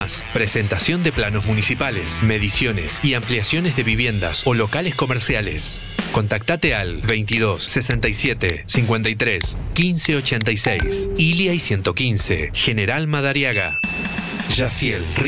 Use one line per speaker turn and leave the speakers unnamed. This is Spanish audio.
Presentación de planos municipales, mediciones y ampliaciones de viviendas o locales comerciales. Contactate al 22 67 53 15 86. Ilia y 115, General Madariaga. Yaciel